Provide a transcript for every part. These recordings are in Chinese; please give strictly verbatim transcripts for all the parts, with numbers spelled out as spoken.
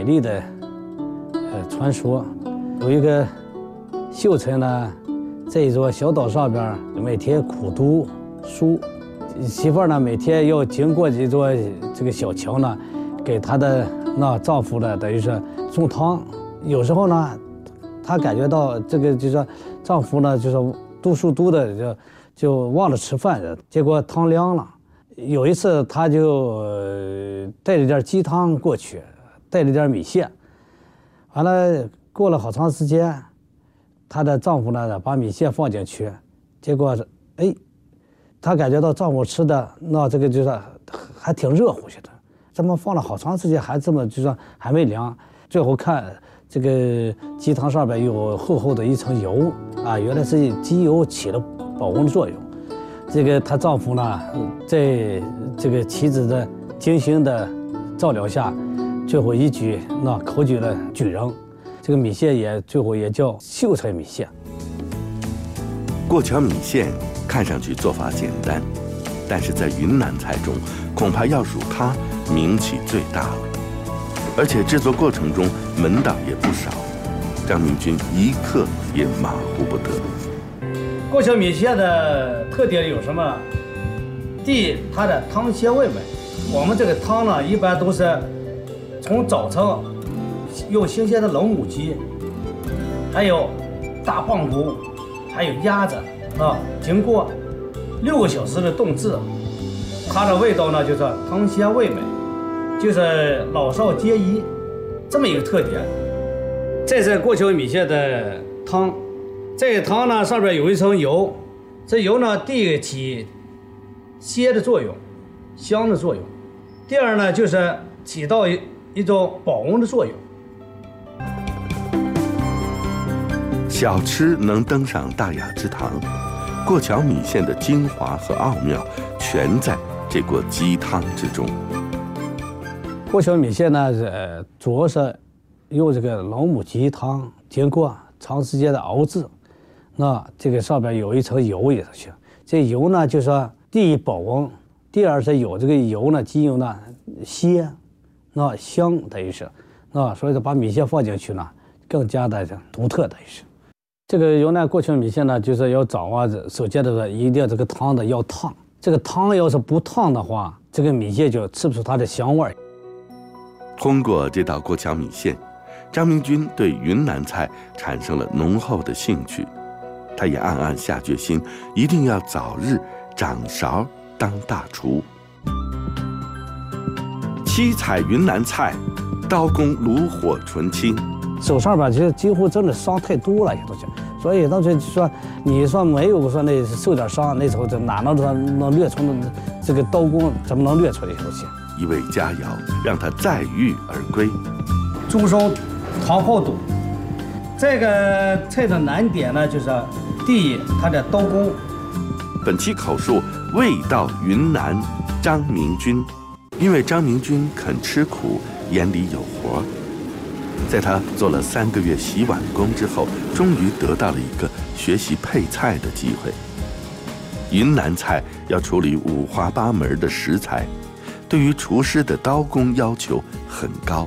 美丽的呃传说。有一个秀才呢，在一座小岛上边，每天苦读书，媳妇儿呢每天要经过这座这个小桥呢，给她的那丈夫呢，等于是送汤。有时候呢，她感觉到这个就是说丈夫呢，就是读书读的就就忘了吃饭，结果汤凉了。有一次，她就、呃、带了点鸡汤过去，带了点米线，完了。过了好长时间，她的丈夫呢把米线放进去，结果哎，她感觉到丈夫吃的那这个就是还挺热乎些的，怎么放了好长时间还这么就是还没凉？最后看这个鸡汤上边有厚厚的一层油啊，原来是鸡油起了保温的作用。这个她丈夫呢，在这个妻子的精心的照料下，最后一举那考取了举人。这个米线也最后也叫秀才米线。 过桥米线看上去做法简单，但是在云南菜中，恐怕要数它名气最大了。而且制作过程中门道也不少，张明军一刻也马虎不得。 过桥米线的特点有什么？第一，它的汤鲜味美。我们这个汤呢，一般都是从早晨用新鲜的老母鸡，还有大棒骨，还有鸭子啊，经过六个小时的冻制，它的味道呢就是汤鲜味美，就是老少皆宜，这么一个特点。这是过桥米线的汤，这个汤呢上边有一层油，这油呢第一个起鲜的作用，香的作用；第二呢就是起到一一种保温的作用。 小吃能登上大雅之堂，过桥米线的精华和奥妙全在这锅鸡汤之中。 过桥米线呢，呃，主要是用这个老母鸡汤，经过长时间的熬制，那这个上边有一层油也行。这油呢，就是说第一保温，第二是有这个油呢，鸡油呢鲜，那香等于是，那所以说把米线放进去呢，更加的独特等于是。这个云南过桥米线呢，就是要掌握首先的是一定这个汤的要烫，这个汤要是不烫的话，这个米线就吃不出它的香味儿。 通过这道过桥米线，张明军对云南菜产生了浓厚的兴趣，他也暗暗下决心，一定要早日掌勺当大厨。七彩云南菜，刀工炉火纯青。 手上吧，其实几乎真的伤太多了，也都是。所以当时就说，你说没有说那受点伤，那时候就哪能能能略出这个刀工，怎么能略出这东西？ 一味佳肴让他载誉而归。 猪烧糖泡肚，这个菜的难点呢，就是第一，它的刀工。 本期口述味道云南张明军，因为张明军肯吃苦，眼里有活。在他做了三个月洗碗工之后，终于得到了一个学习配菜的机会。云南菜要处理五花八门的食材，对于厨师的刀工要求很高。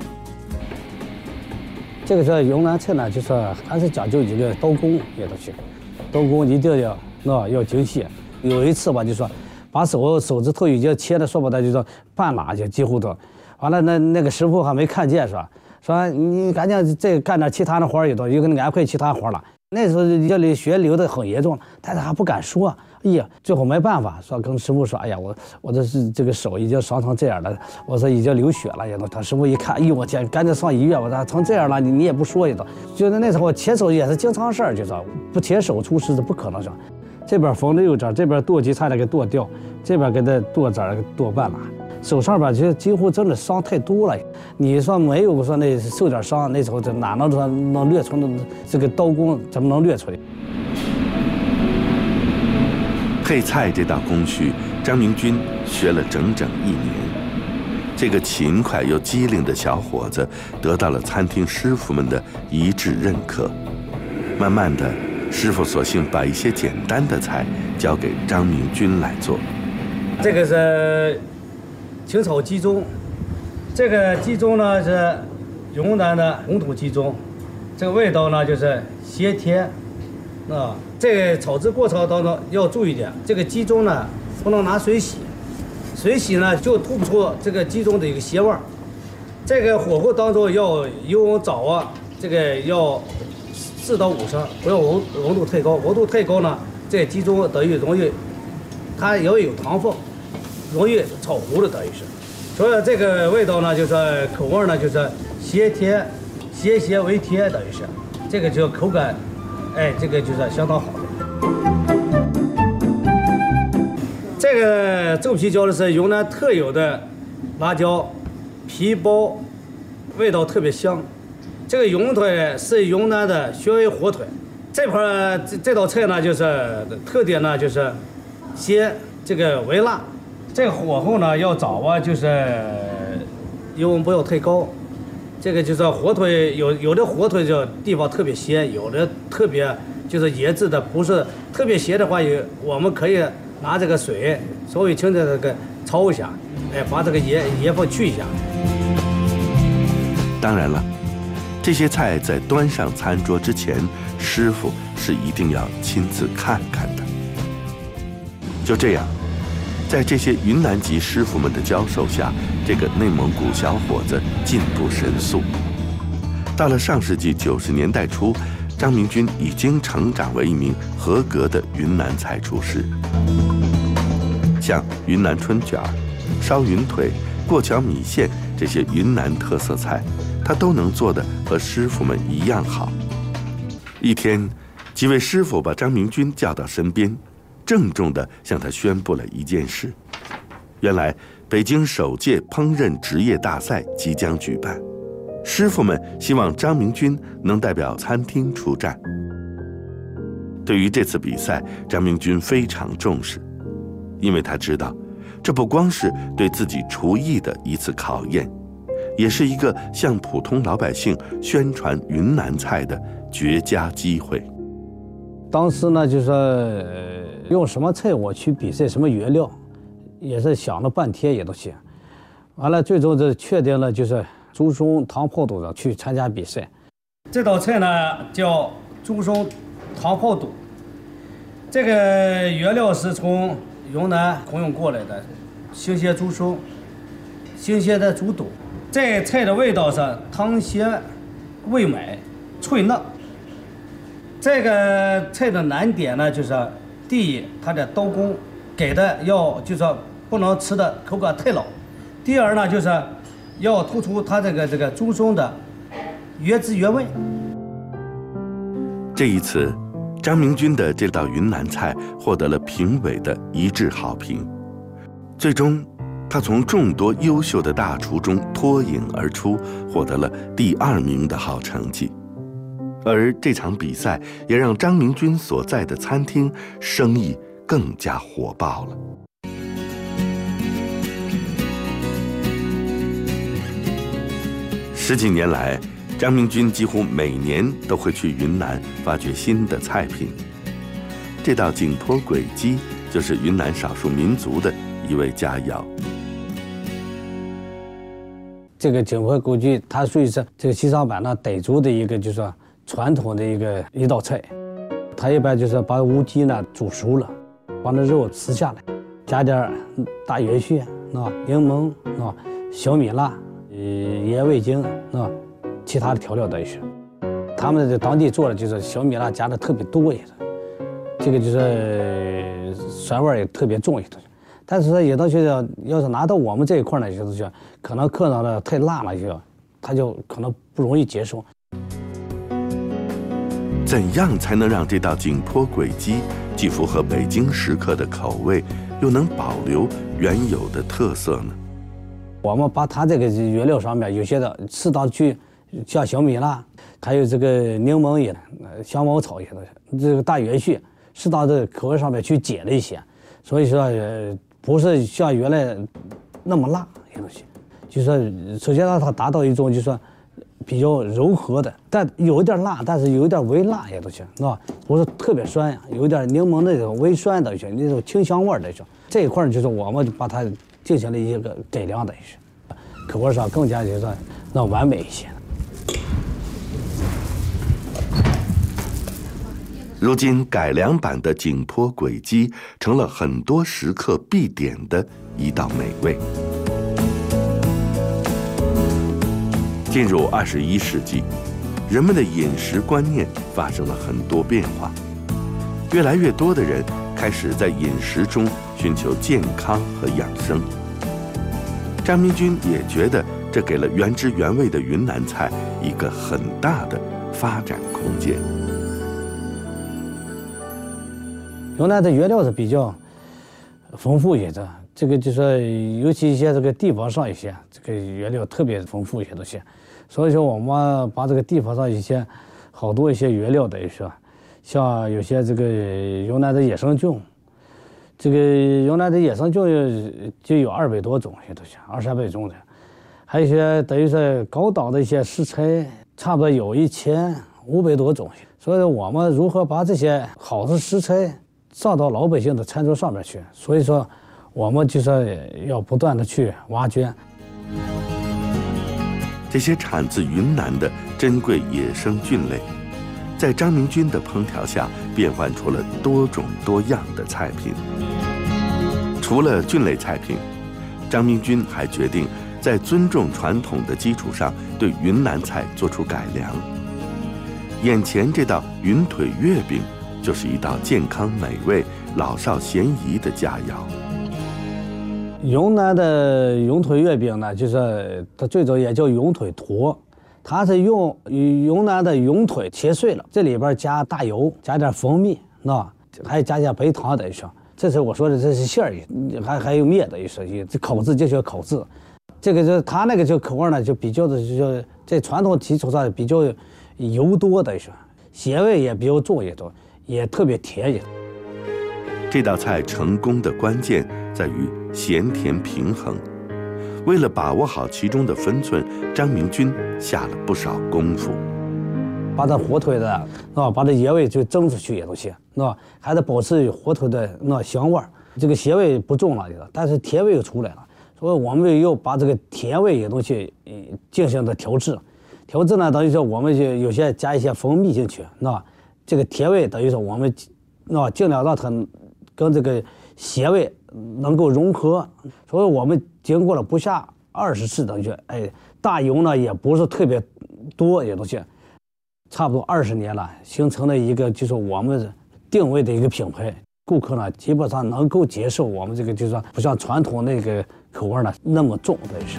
这个是云南菜呢，就是还是讲究一个刀工也都行，刀工一定要那要精细。有一次吧，就说把手手指头已经切的说不得，就说半拉就几乎都，完了那那个师傅还没看见是吧？说你赶紧再干点其他的活儿也都，有可能安排其他活了。那时候这里血流的很严重，但是还不敢说。哎呀，最后没办法，说跟师傅说，哎呀，我我这是这个手已经伤成这样了，我说已经流血了也都。他师傅一看，哎呦我天，赶紧上医院。我说成这样了，你你也不说也都。就是那时候切手也是经常事儿，就是不切手出事是不可能是。这边缝的又整，这边剁鸡差点给剁掉，这边给它剁褶儿给剁半拉。手上吧，其实几乎真的伤太多了。你说没有说那受点伤，那时候就哪能说能略出这个刀工，怎么能略出来？ 配菜这道工序，张明军学了整整一年。这个勤快又机灵的小伙子得到了餐厅师傅们的一致认可。慢慢的，师傅索性把一些简单的菜交给张明军来做。 这个是清炒鸡中，这个鸡中呢是云南的红土鸡枞，这个味道呢就是鲜甜。啊，这个炒制过程当中要注意点，这个鸡枞呢不能拿水洗，水洗呢就吐不出这个鸡枞的一个鲜味儿。这个火候当中要油温早啊，这个要四到五升，不要温温度太高，温度太高呢，这个鸡枞等于容易，它要有糖分，容易炒糊了等于是。所以这个味道呢，就是口味呢就是鲜甜，鲜咸为甜等于是，这个就口感。哎，这个就是相当好的。这个皱皮椒呢是云南特有的辣椒，皮薄，味道特别香。这个云腿是云南的穴位火腿。这盘这这道菜呢，就是特点呢就是鲜，这个微辣。这个火候呢要早啊，就是油温不要太高。这个就是火腿，有有的火腿就地方特别鲜，有的特别就是腌制的不是特别咸的话，有我们可以拿这个水稍微轻的这个焯一下，哎，把这个盐盐分去一下。 当然了，这些菜在端上餐桌之前，师傅是一定要亲自看看的。就这样，在这些云南籍师傅们的教授下，这个内蒙古小伙子进步神速。到了上世纪九十年代初，张明军已经成长为一名合格的云南菜厨师。像云南春卷、烧云腿、过桥米线这些云南特色菜，他都能做得和师傅们一样好。一天，几位师傅把张明军叫到身边，郑重地向他宣布了一件事：原来北京首届烹饪职业大赛即将举办，师傅们希望张明军能代表餐厅出战。对于这次比赛，张明军非常重视，因为他知道，这不光是对自己厨艺的一次考验，也是一个向普通老百姓宣传云南菜的绝佳机会。 当时呢，就说、呃、用什么菜我去比赛，什么原料，也是想了半天也都行。完了，最终就确定了，就是猪松糖泡肚子去参加比赛。这道菜呢叫猪松糖泡肚，这个原料是从云南空运过来的新鲜猪松、新鲜的猪肚。这菜的味道是汤鲜、味美、脆嫩。这个菜的难点呢，就是第一，它的刀工给的要就是不能吃的口感太老；第二呢，就是要突出它这个这个猪松的原汁原味。 这一次，张明军的这道云南菜获得了评委的一致好评，最终，他从众多优秀的大厨中脱颖而出，获得了第二名的好成绩。而这场比赛也让张明军所在的餐厅生意更加火爆了。十几年来，张明军几乎每年都会去云南发掘新的菜品。这道景颇鬼鸡就是云南少数民族的一味佳肴。 这个景颇鬼鸡，它属于是这个西双版纳傣族的一个，就是说传统的一个一道菜。它一般就是把乌鸡呢煮熟了，把那肉撕下来，加点大元蓿、啊柠檬、啊小米辣、呃盐味精、啊其他的调料等于是。他们在当地做的就是小米辣加的特别多一点，这个就是酸味也特别重一点。但是说有的学校要是拿到我们这一块呢，就是说可能客人呢太辣了，就他就可能不容易接受。 怎样才能让这道景颇鬼鸡既符合北京食客的口味，又能保留原有的特色呢？ 我们把它这个原料上面有些的适当去，像小米辣，还有这个柠檬也、香茅草也都是，这个大元蓿，适当的口味上面去减了一些，所以说呃不是像原来那么辣也都行。就是说首先让它达到一种就是说比较柔和的，但有一点辣，但是有一点微辣也都行，是吧？不是特别酸呀，有一点柠檬的那种微酸的，那种清香味的，这一块就是我们把它进行了一个改良的，口味上更加就是说那完美一些。 如今改良版的景颇鬼鸡成了很多食客必点的一道美味。进入二十一世纪，人们的饮食观念发生了很多变化，越来越多的人开始在饮食中寻求健康和养生。张明军也觉得这给了原汁原味的云南菜一个很大的发展空间。 云南的原料是比较丰富一些的，这个就说尤其一些这个地方上一些这个原料特别丰富一些东西，所以说我们把这个地方上一些好多一些原料等于说，像有些这个云南的野生菌，这个云南的野生菌就有二百多种些东西，二三百种的，还有一些等于说高档的一些食材，差不多有一千五百多种。所以我们如何把这些好的食材上到老百姓的餐桌上面去？所以说，我们就是要不断的去挖掘这些产自云南的珍贵野生菌类，在张明军的烹调下变换出了多种多样的菜品。除了菌类菜品，张明军还决定在尊重传统的基础上，对云南菜做出改良。眼前这道云腿月饼就是一道健康美味、老少咸宜的佳肴。 云南的云腿月饼呢，就是它最早也叫云腿坨，它是用云南的云腿切碎了，这里边加大油，加点蜂蜜，那还加点白糖等于说。这是我说的，这是馅儿，还还有面等于说，这口字就叫口字。这个就它那个就口味呢，就比较的就在传统基础上比较油多的说，咸味也比较重一点，也特别甜也。 这道菜成功的关键在于咸甜平衡，为了把握好其中的分寸，张明军下了不少功夫。 把这火腿的啊，把这盐味就蒸出去也都行，那还得保持火腿的那香味儿，这个咸味不重了，但是甜味又出来了。所以我们又把这个甜味也东西进行的调制，调制呢等于说我们就有些加一些蜂蜜进去，那这个甜味等于说我们那尽量让它跟这个咸味能够融合。所以我们经过了不下二十次等于哎，大油呢也不是特别多也东西。差不多二十年了，形成了一个就是我们定位的一个品牌，顾客呢基本上能够接受我们这个，就是说不像传统那个口味呢那么重的是。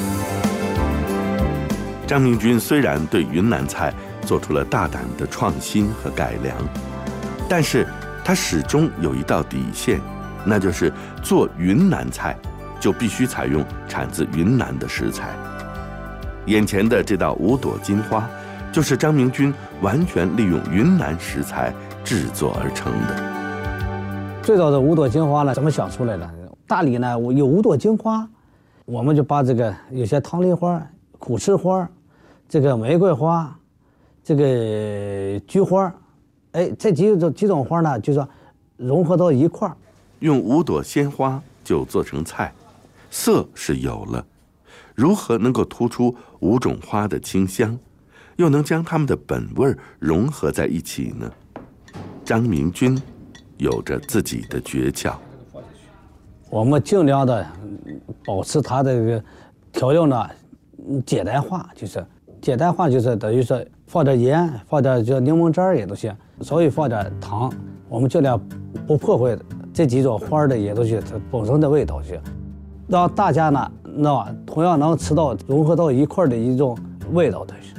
张明军虽然对云南菜做出了大胆的创新和改良，但是他始终有一道底线，那就是做云南菜就必须采用产自云南的食材。眼前的这道五朵金花，就是张明军完全利用云南食材制作而成的。 最早的五朵金花呢，怎么想出来的？大理呢有五朵金花，我们就把这个有些唐梨花、苦楬花、这个玫瑰花、这个菊花，哎，这几种几种花呢，就说融合到一块儿， 用五朵鲜花就做成菜，色是有了，如何能够突出五种花的清香？又能将它们的本味融合在一起呢？张明军有着自己的诀窍。 我们尽量的保持它的这个调料呢简单化，就是简单化，就是等于说放点盐，放点这柠檬汁儿也都行，稍微放点糖，我们尽量不破坏这几种花的也都是它本身的味道去，让大家呢那同样能吃到融合到一块的一种味道的是。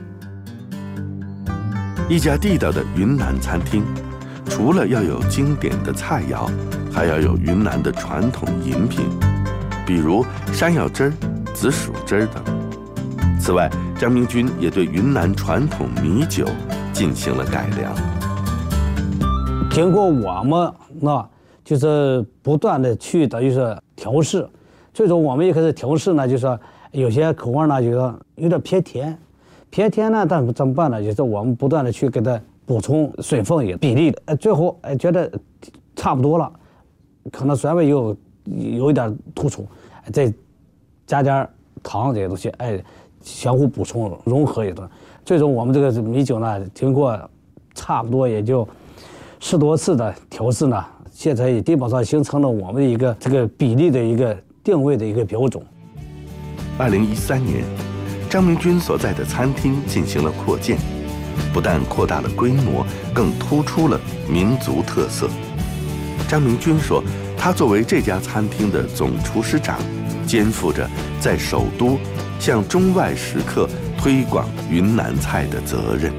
一家地道的云南餐厅，除了要有经典的菜肴，还要有云南的传统饮品，比如山药汁儿、紫薯汁儿等。此外，张明军也对云南传统米酒进行了改良。 经过我们那就是不断的去等于是调试，最终我们一开始调试呢，就是有些口味呢，就是有点偏甜。偏甜呢，但怎么办呢？就是我们不断的去给它补充水分也比例的，哎，最后哎觉得差不多了，可能酸味又有一点突出，再加点糖这些东西，哎，相互补充融合一顿，最终我们这个米酒呢，经过差不多也就十多次的调试呢，现在也基本上形成了我们的一个这个比例的一个定位的一个标准。 二零一三年，张明军所在的餐厅进行了扩建，不但扩大了规模，更突出了民族特色。张明军说，他作为这家餐厅的总厨师长，肩负着在首都向中外食客推广云南菜的责任。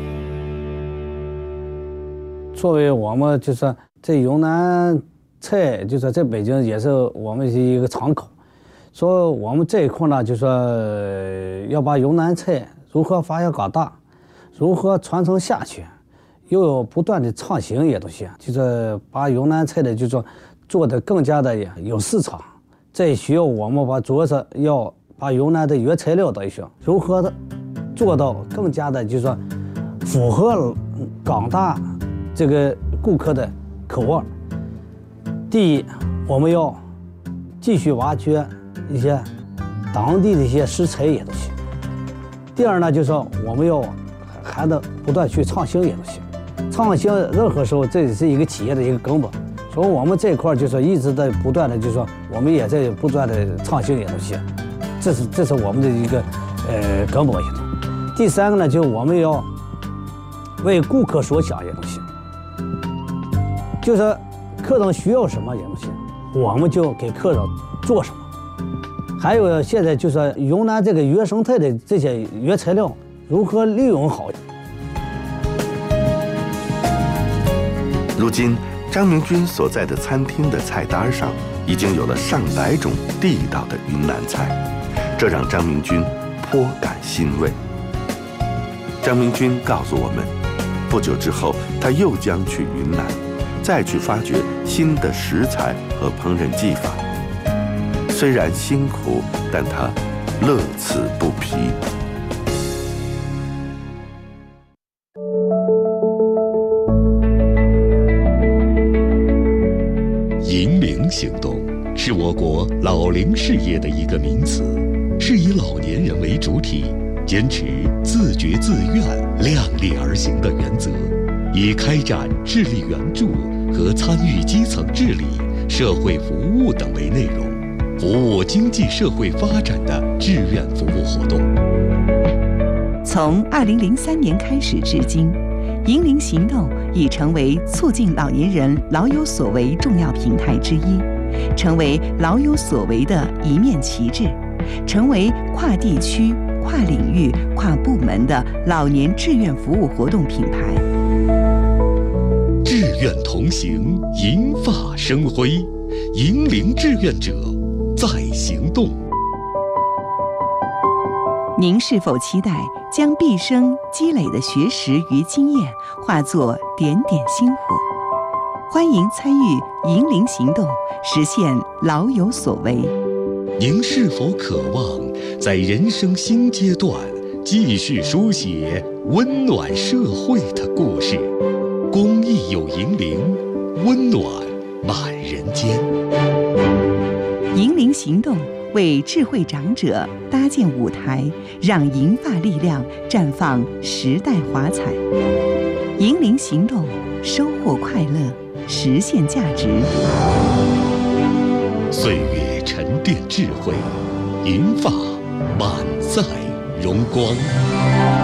作为我们就是这云南菜，就是在北京也是我们一个窗口，所以我们这一块呢，就说要把云南菜如何发扬光大，如何传承下去，又有不断的创新也都行，就是把云南菜的就说做得更加的有市场。这也需要我们把主要是要把云南的原材料的一些如何的做到更加的就是说符合广大这个顾客的口味。第一，我们要继续挖掘一些当地的一些食材也都行。第二呢，就是说我们要还得不断去创新也都行。创新任何时候这也是一个企业的一个根本。所以我们这一块就是一直在不断的，就是说我们也在不断的创新也都行。这是这是我们的一个呃根本系统。第三个呢，就是我们要为顾客所想也都行，就是客人需要什么也都行，我们就给客人做什么。还有现在就是云南这个原生态的这些原材料如何利用好。 如今，张明军所在的餐厅的菜单上已经有了上百种地道的云南菜，这让张明军颇感欣慰。张明军告诉我们，不久之后他又将去云南，再去发掘新的食材和烹饪技法。虽然辛苦，但他乐此不疲。 银龄行动是我国老龄事业的一个名词，是以老年人为主体，坚持自觉自愿、量力而行的原则，以开展智力援助和参与基层治理、社会服务等为内容，服务经济社会发展的志愿服务活动。 从二零零三年开始至今，银龄行动已成为促进老年人老有所为重要平台之一，成为老有所为的一面旗帜，成为跨地区、跨领域、跨部门的老年志愿服务活动品牌。 志愿同行，银发生辉，银龄志愿者在行动。 您是否期待将毕生积累的学识与经验化作点点星火？欢迎参与银龄行动，实现老有所为。 您是否渴望在人生新阶段继续书写温暖社会的故事？公益有银龄，温暖满人间。 银龄行动为智慧长者搭建舞台，让银发力量绽放时代华彩。银龄行动，收获快乐，实现价值。 岁月沉淀智慧，银发满载荣光。